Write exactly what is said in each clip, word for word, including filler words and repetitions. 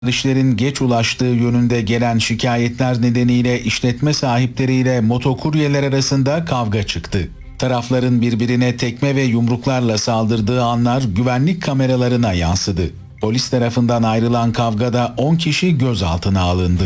İşlerin geç ulaştığı yönünde gelen şikayetler nedeniyle işletme sahipleriyle motokuryeler arasında kavga çıktı. Tarafların birbirine tekme ve yumruklarla saldırdığı anlar güvenlik kameralarına yansıdı. Polis tarafından ayrılan kavgada on kişi gözaltına alındı.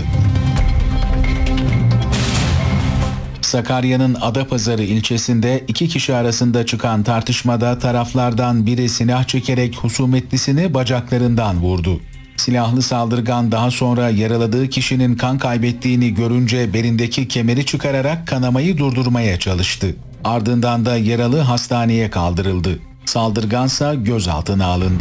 Sakarya'nın Adapazarı ilçesinde iki kişi arasında çıkan tartışmada taraflardan biri silah çekerek husumetlisini bacaklarından vurdu. Silahlı saldırgan daha sonra yaraladığı kişinin kan kaybettiğini görünce belindeki kemeri çıkararak kanamayı durdurmaya çalıştı. Ardından da yaralı hastaneye kaldırıldı. Saldırgansa gözaltına alındı.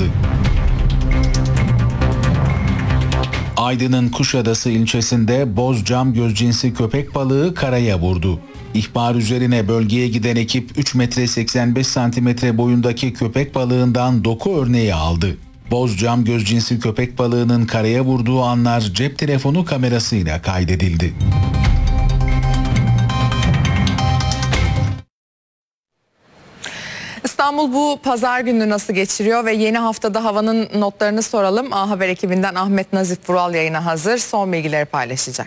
Aydın'ın Kuşadası ilçesinde boz cam göz cinsi köpek balığı karaya vurdu. İhbar üzerine bölgeye giden ekip üç metre seksen beş santimetre boyundaki köpek balığından doku örneği aldı. Boz cam göz cinsi köpek balığının karaya vurduğu anlar cep telefonu kamerasıyla kaydedildi. İstanbul bu pazar günü nasıl geçiriyor ve yeni haftada havanın notlarını soralım. A Haber ekibinden Ahmet Nazif Vural yayına hazır. Son bilgileri paylaşacak.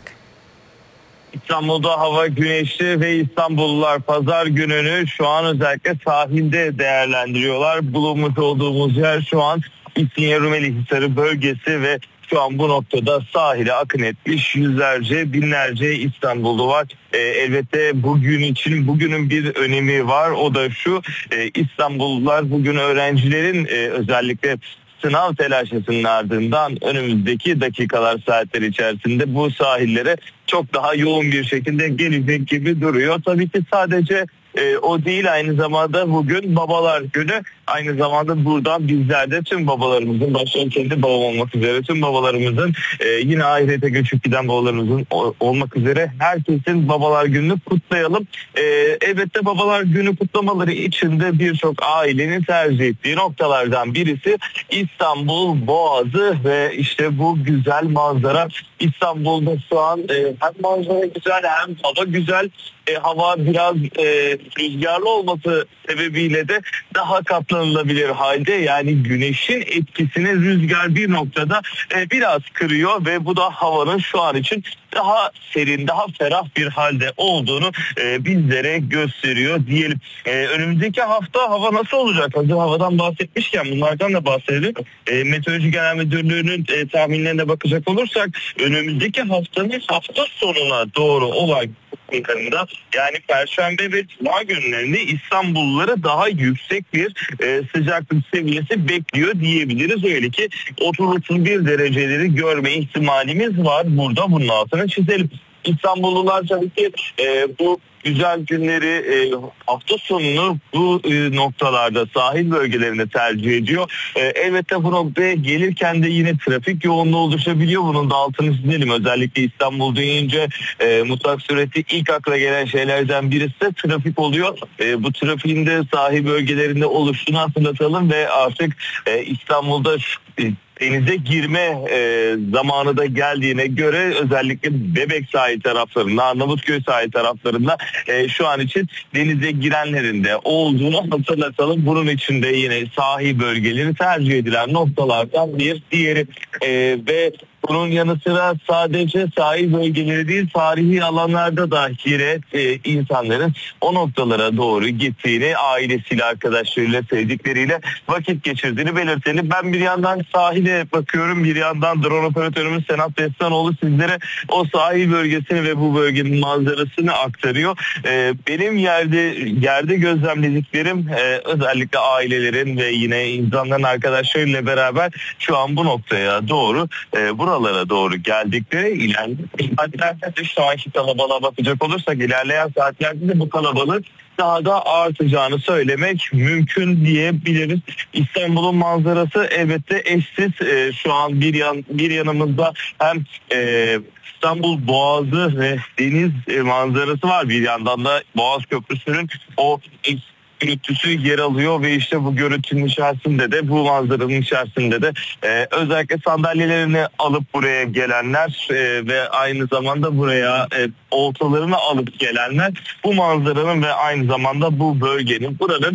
İstanbul'da hava güneşli ve İstanbullular pazar gününü şu an özellikle sahilde değerlendiriyorlar. Bulunmuş olduğumuz yer şu an İstinye Rumeli Hisarı bölgesi ve şu an bu noktada sahile akın etmiş yüzlerce, binlerce İstanbullu var. E, elbette bugün için bugünün bir önemi var. O da şu, e, İstanbullular bugün öğrencilerin e, özellikle sınav telaşesinin ardından önümüzdeki dakikalar, saatler içerisinde bu sahillere çok daha yoğun bir şekilde gelecek gibi duruyor. Tabii ki sadece e, o değil, aynı zamanda bugün Babalar Günü. Aynı zamanda buradan bizler de tüm babalarımızın, başta kendi babam olmak üzere tüm babalarımızın, e, yine ahirete göçüp giden babalarımızın o, olmak üzere herkesin Babalar Günü'nü kutlayalım. E, elbette Babalar Günü kutlamaları içinde birçok ailenin tercih ettiği noktalardan birisi İstanbul Boğazı ve işte bu güzel manzara. İstanbul'da şu an e, hem manzara güzel hem hava güzel. E, hava biraz e, rüzgarlı olması sebebiyle de daha katlanılabilir halde, yani güneşin etkisini rüzgar bir noktada e, biraz kırıyor ve bu da havanın şu an için daha serin, daha ferah bir halde olduğunu e, bizlere gösteriyor diyelim. E, önümüzdeki hafta hava nasıl olacak? Hazır havadan bahsetmişken bunlardan da bahsedelim. E, Meteoroloji Genel Müdürlüğü'nün e, tahminlerine bakacak olursak önümüzdeki haftanın hafta sonuna doğru olan yakınında, yani Perşembe ve Cuma günlerinde İstanbullulara daha yüksek bir e, sıcaklık seviyesi bekliyor diyebiliriz. Öyle ki otuz otuz bir dereceleri görme ihtimalimiz var. Burada bunun altına çizelim. İstanbullular tabii ki e, bu güzel günleri, e, hafta sonunu bu e, noktalarda, sahil bölgelerinde tercih ediyor. E, elbette bu noktaya gelirken de yine trafik yoğunluğu oluşabiliyor. Bunun da altını çizelim. Özellikle İstanbul deyince e, mutlak sureti ilk akla gelen şeylerden birisi de trafik oluyor. E, bu trafiğin de sahil bölgelerinde oluştuğunu hatırlatalım ve artık e, İstanbul'da şu, e, denize girme e, zamanı da geldiğine göre özellikle Bebek sahil taraflarında, Arnavutköy sahil taraflarında e, şu an için denize girenlerin de olduğunu hatırlatalım. Bunun için de yine sahil bölgeleri tercih edilen noktalardan bir diğeri e, ve bunun yanı sıra sadece sahil bölgeleri değil, tarihi alanlarda da yine e, insanların o noktalara doğru gittiğini, ailesiyle, arkadaşlarıyla, sevdikleriyle vakit geçirdiğini belirtelim. Ben bir yandan sahile bakıyorum, bir yandan drone operatörümüz Senat Destanoğlu sizlere o sahil bölgesini ve bu bölgenin manzarasını aktarıyor. E, benim yerde yerde gözlemlediklerim e, özellikle ailelerin ve yine insanların arkadaşlarıyla beraber şu an bu noktaya doğru e, buralara doğru geldikleri, ilerleyen saatlerde de şu anki kalabalığa bakacak olursak ilerleyen saatlerde de bu kalabalık daha da artacağını söylemek mümkün diyebiliriz. İstanbul'un manzarası elbette eşsiz. E, şu an bir yan bir yanımızda hem e, İstanbul Boğazı ve deniz e, manzarası var. Bir yandan da Boğaz Köprüsü'nün o görüntüsü yer alıyor ve işte bu görüntünün içerisinde de, bu manzaranın içerisinde de e, özellikle sandalyelerini alıp buraya gelenler e, ve aynı zamanda buraya e, oltalarını alıp gelenler bu manzaranın ve aynı zamanda bu bölgenin, buranın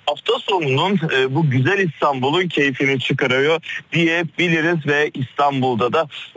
hafta sonunun e, bu güzel İstanbul'un keyfini çıkarıyor diyebiliriz ve İstanbul'da da